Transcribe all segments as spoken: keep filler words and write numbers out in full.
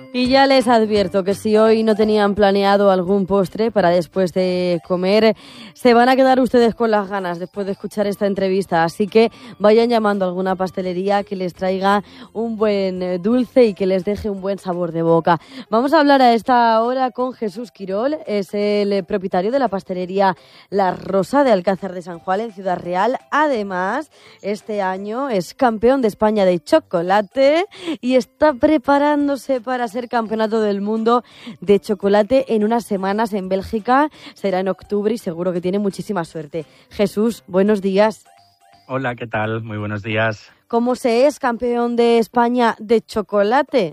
Y ya les advierto que si hoy no tenían planeado algún postre para después de comer, se van a quedar ustedes con las ganas después de escuchar esta entrevista. Así que vayan llamando a alguna pastelería que les traiga un buen dulce y que les deje un buen sabor de boca. Vamos a hablar a esta hora con Jesús Quirol, es el propietario de la pastelería La Rosa de Alcázar de San Juan en Ciudad Real. Además, este año es campeón de España de chocolate y está preparándose para ser campeonato del mundo de chocolate en unas semanas en Bélgica. Será en octubre y seguro que tiene muchísima suerte. Jesús, buenos días. Hola, ¿qué tal? Muy buenos días. ¿Cómo se es campeón de España de chocolate?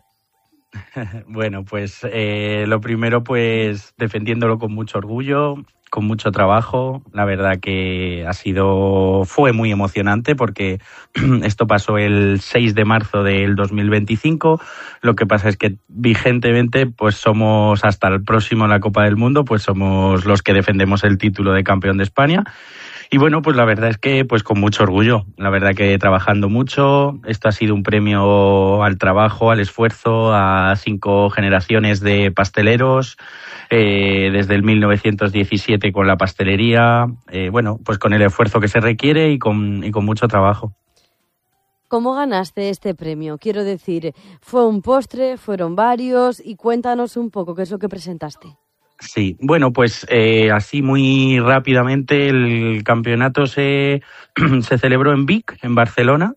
Bueno, pues eh, lo primero, pues defendiéndolo con mucho orgullo, con mucho trabajo. La verdad que ha sido, fue muy emocionante porque esto pasó el seis de marzo del dos mil veinticinco. Lo que pasa es que vigentemente, pues somos hasta el próximo en la Copa del Mundo, pues somos los que defendemos el título de campeón de España. Y bueno, pues la verdad es que pues con mucho orgullo, la verdad que trabajando mucho. Esto ha sido un premio al trabajo, al esfuerzo, a cinco generaciones de pasteleros, eh, desde el mil novecientos diecisiete con la pastelería, eh, bueno, pues con el esfuerzo que se requiere y con, y con mucho trabajo. ¿Cómo ganaste este premio? Quiero decir, ¿fue un postre, fueron varios? Y cuéntanos un poco qué es lo que presentaste. Sí, bueno, pues eh, así muy rápidamente el campeonato se, se celebró en Vic, en Barcelona,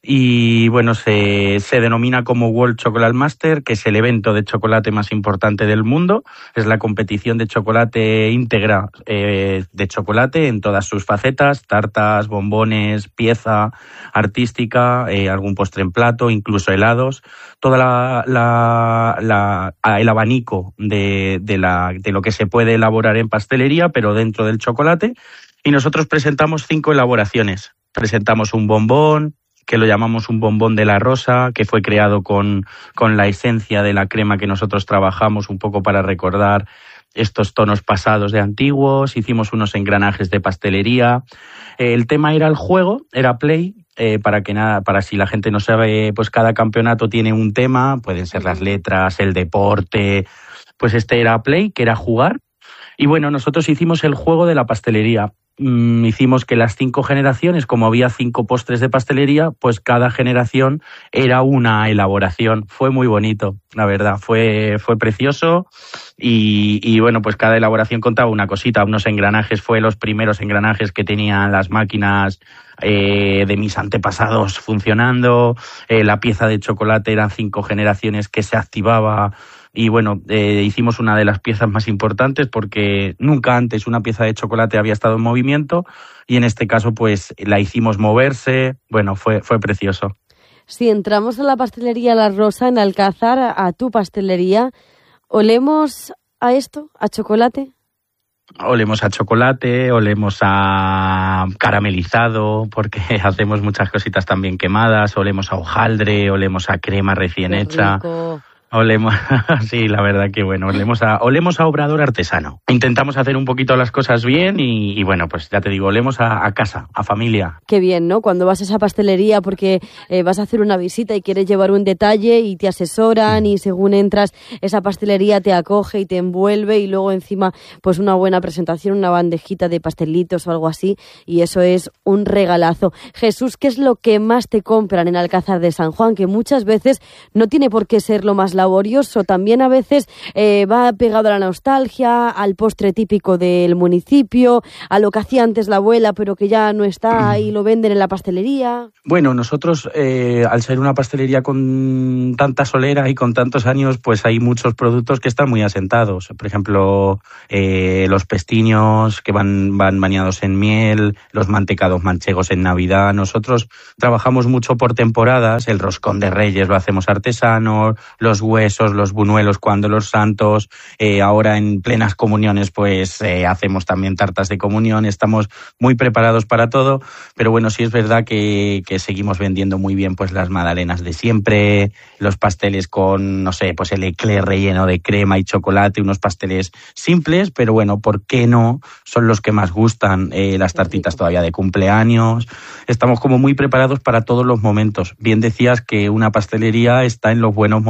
y bueno, se, se denomina como World Chocolate Master, que es el evento de chocolate más importante del mundo. Es la competición de chocolate íntegra eh, de chocolate en todas sus facetas, tartas, bombones, pieza artística, eh, algún postre en plato, incluso helados. Toda la, la, la el abanico de, de, la, de lo que se puede elaborar en pastelería, pero dentro del chocolate. Y nosotros presentamos cinco elaboraciones. Presentamos un bombón, que lo llamamos un bombón de la rosa, que fue creado con, con la esencia de la crema que nosotros trabajamos un poco para recordar estos tonos pasados de antiguos. Hicimos unos engranajes de pastelería. El tema era el juego, era play. Eh, para que nada, para si la gente no sabe, pues cada campeonato tiene un tema, pueden ser las letras, el deporte, pues este era play, que era jugar. Y bueno, nosotros hicimos el juego de la pastelería. Mm, hicimos que las cinco generaciones, como había cinco postres de pastelería, pues cada generación era una elaboración. Fue muy bonito, la verdad, fue, fue precioso. Y, y bueno, pues cada elaboración contaba una cosita, unos engranajes, fue los primeros engranajes que tenían las máquinas eh, de mis antepasados funcionando. Eh, la pieza de chocolate eran cinco generaciones que se activaba. Y bueno, eh, hicimos una de las piezas más importantes porque nunca antes una pieza de chocolate había estado en movimiento y en este caso pues la hicimos moverse. Bueno, fue, fue precioso. Si entramos a la pastelería La Rosa en Alcázar, a, a tu pastelería, ¿olemos a esto, a chocolate? Olemos a chocolate, olemos a caramelizado, porque hacemos muchas cositas también quemadas, olemos a hojaldre, olemos a crema recién Qué hecha. Rico. Olemos, sí, la verdad que bueno, olemos a, olemos a obrador artesano. Intentamos hacer un poquito las cosas bien y, y bueno, pues ya te digo, olemos a, a casa, a familia. Qué bien, ¿no? Cuando vas a esa pastelería porque eh, vas a hacer una visita y quieres llevar un detalle y te asesoran y según entras, esa pastelería te acoge y te envuelve y luego encima pues una buena presentación, una bandejita de pastelitos o algo así y eso es un regalazo. Jesús, ¿qué es lo que más te compran en Alcázar de San Juan? Que muchas veces no tiene por qué ser lo más laborioso, también a veces eh, va pegado a la nostalgia, al postre típico del municipio, a lo que hacía antes la abuela pero que ya no está y lo venden en la pastelería. Bueno, nosotros eh, al ser una pastelería con tanta solera y con tantos años, pues hay muchos productos que están muy asentados. Por ejemplo, eh, los pestiños que van, van bañados en miel, los mantecados manchegos en Navidad. Nosotros trabajamos mucho por temporadas, el roscón de Reyes lo hacemos artesano, los huesos, los buñuelos cuando los santos, eh, ahora en plenas comuniones pues eh, hacemos también tartas de comunión, estamos muy preparados para todo, pero bueno, sí es verdad que, que seguimos vendiendo muy bien pues las magdalenas de siempre, los pasteles con, no sé, pues el eclair relleno de crema y chocolate, unos pasteles simples, pero bueno, ¿por qué no? Son los que más gustan, eh, las tartitas todavía de cumpleaños, estamos como muy preparados para todos los momentos. Bien decías que una pastelería está en los buenos momentos, en los malos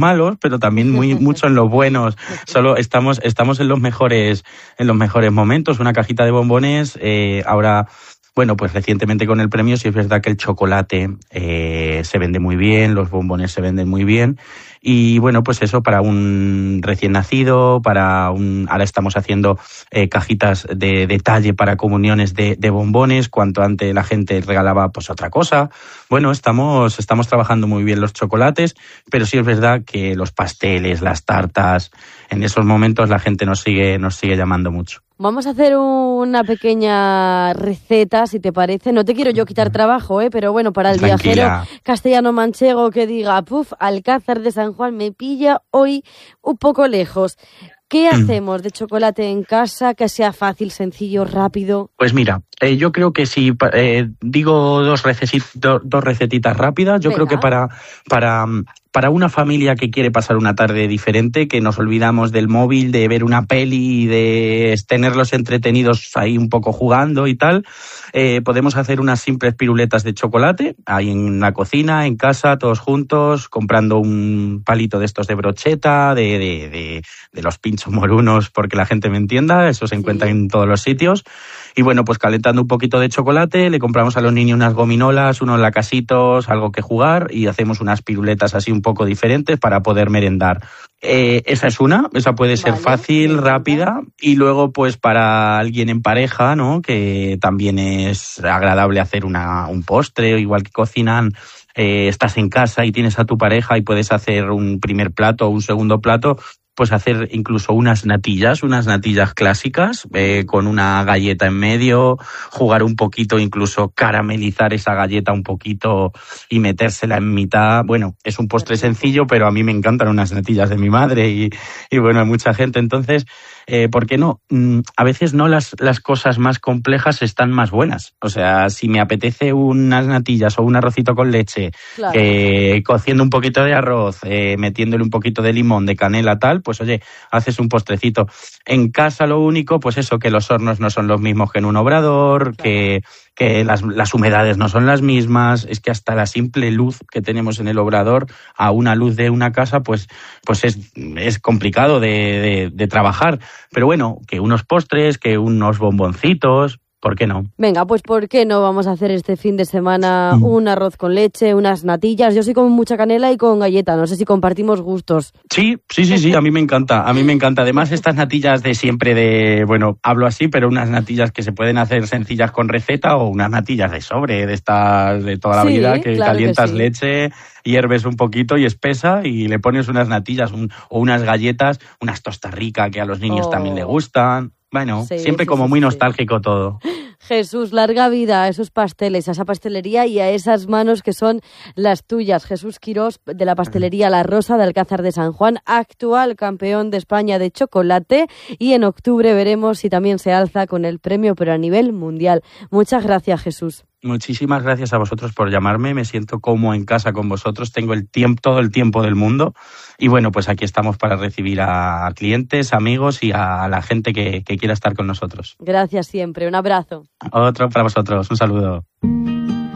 malos, pero también muy mucho en los buenos. Solo estamos estamos en los mejores en los mejores momentos. Una cajita de bombones, eh, ahora... Bueno, pues recientemente con el premio sí es verdad que el chocolate eh, se vende muy bien, los bombones se venden muy bien y bueno, pues eso para un recién nacido, para un... Ahora estamos haciendo eh, cajitas de detalle para comuniones de, de bombones, cuanto antes la gente regalaba pues otra cosa. Bueno, estamos, estamos trabajando muy bien los chocolates, pero sí es verdad que los pasteles, las tartas, en esos momentos la gente nos sigue, nos sigue llamando mucho. Vamos a hacer una pequeña receta, si te parece. No te quiero yo quitar trabajo, ¿eh? Pero bueno, para el Tranquila. viajero castellano-manchego que diga, puf, Alcázar de San Juan me pilla hoy un poco lejos. ¿Qué hacemos de chocolate en casa que sea fácil, sencillo, rápido? Pues mira, eh, yo creo que si eh, digo dos, recesit- do, dos recetitas rápidas, yo Venga. creo que para, para, para una familia que quiere pasar una tarde diferente, que nos olvidamos del móvil, de ver una peli y de tenerlos entretenidos ahí un poco jugando y tal, eh, podemos hacer unas simples piruletas de chocolate, ahí en la cocina, en casa, todos juntos, comprando un palito de estos de brocheta, de, de, de, de los pinchos morunos, porque la gente me entienda, eso se encuentra Sí. en todos los sitios. Y bueno, pues calentando un poquito de chocolate, le compramos a los niños unas gominolas, unos lacasitos, algo que jugar y hacemos unas piruletas así un poco diferentes para poder merendar. Eh, esa es una, esa puede ser Vale, fácil, me encanta. rápida. Y luego pues para alguien en pareja, ¿no? Que también es agradable hacer una, un postre, igual que cocinan. Eh, estás en casa y tienes a tu pareja y puedes hacer un primer plato o un segundo plato, pues hacer incluso unas natillas, unas natillas clásicas, eh, con una galleta en medio, jugar un poquito, incluso caramelizar esa galleta un poquito y metérsela en mitad. Bueno, es un postre sencillo, pero a mí me encantan unas natillas de mi madre y, y bueno, hay mucha gente. Entonces, eh, ¿por qué no? Mm, a veces no las, las cosas más complejas están más buenas. O sea, si me apetece unas natillas o un arrocito con leche, Claro. eh, cociendo un poquito de arroz, eh, metiéndole un poquito de limón, de canela, tal, pues oye, haces un postrecito. En casa lo único, pues eso, que los hornos no son los mismos que en un obrador, claro. que, que las, las humedades no son las mismas, es que hasta la simple luz que tenemos en el obrador a una luz de una casa, pues, pues es, es complicado de, de, de trabajar. Pero bueno, que unos postres, que unos bomboncitos... ¿Por qué no? Venga, pues ¿por qué no vamos a hacer este fin de semana mm. un arroz con leche, unas natillas? Yo soy con mucha canela y con galleta, no sé si compartimos gustos. Sí, sí, sí, sí, a mí me encanta, a mí me encanta. Además, estas natillas de siempre de, bueno, hablo así, pero unas natillas que se pueden hacer sencillas con receta o unas natillas de sobre, de estas de toda la sí, vida, que claro calientas que sí. leche, hierves un poquito y espesa y le pones unas natillas un, o unas galletas, unas tostas ricas que a los niños oh. también le gustan. Bueno, sí, siempre sí, como sí, muy sí. nostálgico todo. Jesús, larga vida a esos pasteles, a esa pastelería y a esas manos que son las tuyas. Jesús Quirós, de la pastelería La Rosa de Alcázar de San Juan, actual campeón de España de chocolate, y en octubre veremos si también se alza con el premio, pero a nivel mundial. Muchas gracias, Jesús. Muchísimas gracias a vosotros por llamarme, me siento como en casa con vosotros, tengo el tiempo, todo el tiempo del mundo y bueno, pues aquí estamos para recibir a clientes, amigos y a la gente que, que quiera estar con nosotros. Gracias siempre, un abrazo. Otro para vosotros, un saludo.